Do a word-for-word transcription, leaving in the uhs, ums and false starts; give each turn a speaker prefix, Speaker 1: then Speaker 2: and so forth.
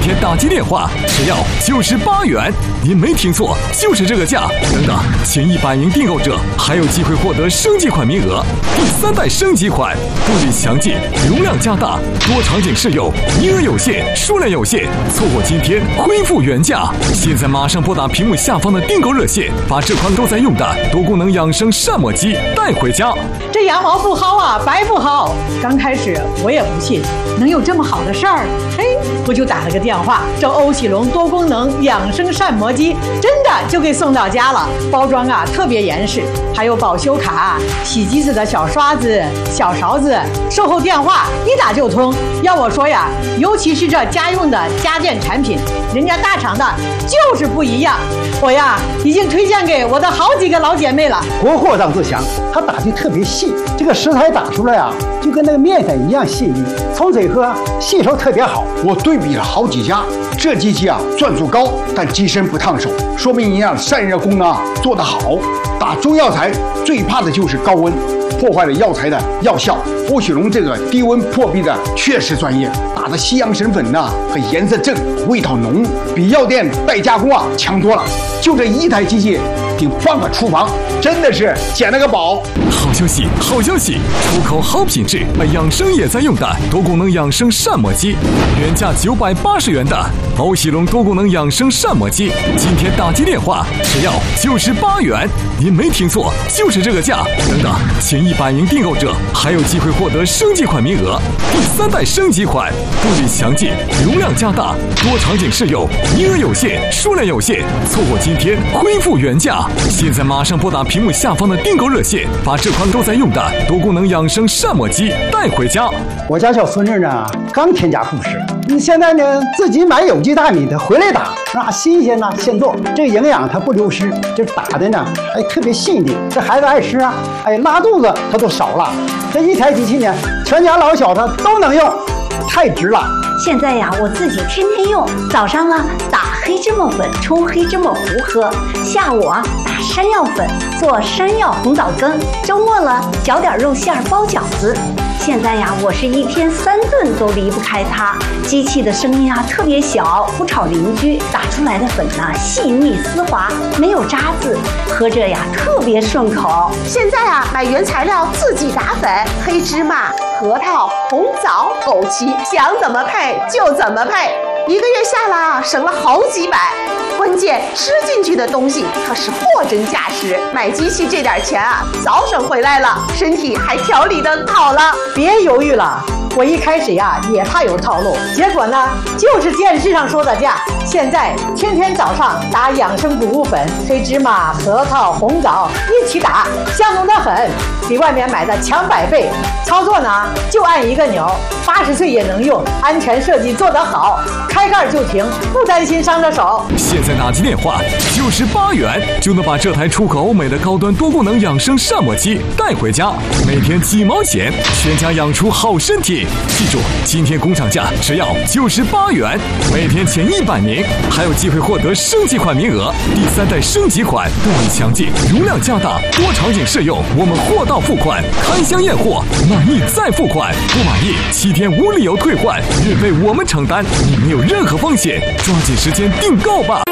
Speaker 1: 天打击电话只要九十八元，您没听错，就是这个价。等等，前一百名订购者还有机会获得升级款名额。第三代升级款，步履强劲，容量加大，多场景适用，名额有限，数量有限，错过今天恢复原价。现在马上拨打屏幕下方的订购热线，把这款都在用的多功能养生膳魔机带回家。
Speaker 2: 这羊毛不薅啊，白不薅。刚开始我也不信能有这么好的事儿，嘿，我就打了个电话，这欧喜龙多功能养生膳魔机真的就给送到家了，包装啊特别严实，还有保修卡、洗机子的小刷子、小勺子，售后电话一打就通。要我说呀，尤其是这家用的家电产品，人家大厂的就是不一样。我呀已经推荐给我的好几个老姐妹了。
Speaker 3: 国货张自强，它打的特别细，这个食材打出来啊，就跟那个面粉一样细腻，冲水喝吸收特别好。
Speaker 4: 我对比了好几家，这机器啊转速高，但机身不烫手，说明营养散热功能啊做得好。打中药材最怕的就是高温，破坏了药材的药效。欧喜龙这个低温破壁的确实专业，打的西洋参粉呐，和颜色正，味道浓，比药店代加工啊强多了。就这一台机器顶半个厨房，真的是捡了个宝。
Speaker 1: 好消息，好消息！出口好品质，养生也在用的多功能养生膳魔机，原价九百八十元的欧喜龙多功能养生膳魔机，今天打击电话只要九十八元，您没听错，就是这个价。等等，前一百名订购者还有机会获得升级款名额。第三代升级款，步履强劲，容量加大，多场景适用，名额有限，数量有限，错过今天恢复原价。现在马上拨打屏幕下方的订购热线，把这款都在用的多功能养生膳魔机带回家。
Speaker 3: 我家小孙女呢刚添加护士，你现在呢自己买有机大米的回来打，那新鲜呐，现做，这个营养它不流失，这打的呢还特别细腻，这孩子爱吃啊，哎拉肚子它都少了。这一台机器呢，全家老小它都能用，太值了。
Speaker 5: 现在呀，我自己天天用，早上啊打黑芝麻粉冲黑芝麻糊喝，下午啊打山药粉做山药红枣羹，周末了搅点肉馅包饺子。现在呀，我是一天三顿都离不开它。机器的声音啊特别小，不吵邻居，打出来的粉呢细腻丝滑，没有渣子，喝着呀特别顺口。
Speaker 6: 现在啊，买原材料自己打粉，黑芝麻、核桃、红枣、枸杞，想怎么配就怎么配，一个月下来啊，省了好几百。关键吃进去的东西可是货真价实，买机器这点钱啊，早省回来了，身体还调理得好了。
Speaker 2: 别犹豫了，我一开始呀也怕有套路，结果呢就是电视上说的价。现在天天早上打养生谷物粉，黑芝麻、核桃、红枣一起打，香浓得很，比外面买的强百倍。操作呢就按一个钮，八十岁也能用，安全设计做得好，开盖就停，不担心伤着手。
Speaker 1: 现在打击电话九十八元就能把这台出口欧美的高端多功能养生膳魔机带回家，每天几毛钱，全家养出好身体。记住，今天工厂价只要九十八元，每天前一百名还有机会获得升级款名额。第三代升级款，动力强劲，容量加大，多场景适用，我们货到付款，开箱验货，满意再付款，不满意七天无理由退换，运费我们承担，你没有任何风险，抓紧时间订购吧。